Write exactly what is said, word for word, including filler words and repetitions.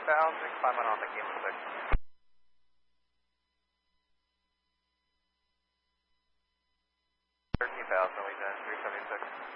thousand, climbing on the Kilo six. thirteen thousand, lead down, three seventy-six.